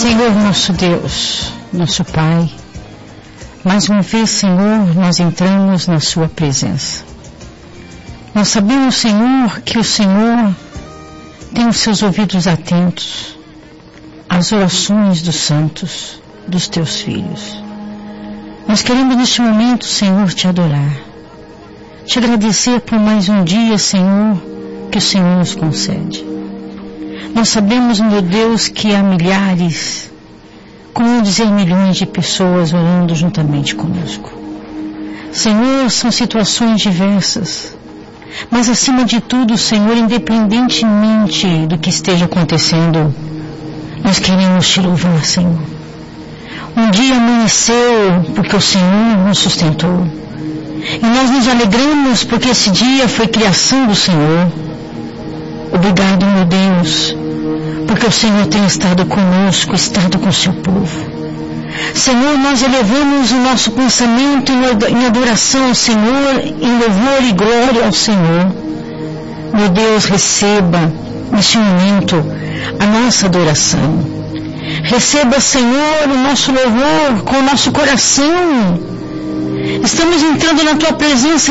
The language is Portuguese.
Senhor nosso Deus, nosso Pai, mais uma vez, Senhor, nós entramos na Sua presença. Nós sabemos, Senhor, que o Senhor tem os seus ouvidos atentos às orações dos santos, dos Teus filhos. Nós queremos neste momento, Senhor, Te adorar, Te agradecer por mais um dia, Senhor, que o Senhor nos concede. Nós sabemos, meu Deus, que há milhares, como dizer milhões de pessoas orando juntamente conosco. Senhor, são situações diversas, mas acima de tudo, Senhor, independentemente do que esteja acontecendo, nós queremos Te louvar, Senhor. Um dia amanheceu porque o Senhor nos sustentou, e nós nos alegramos porque esse dia foi criação do Senhor. Obrigado, meu Deus, porque o Senhor tem estado conosco, estado com o seu povo. Senhor, nós elevamos o nosso pensamento em adoração ao Senhor, em louvor e glória ao Senhor. Meu Deus, receba neste momento a nossa adoração. Receba, Senhor, o nosso louvor com o nosso coração. Estamos entrando na Tua presença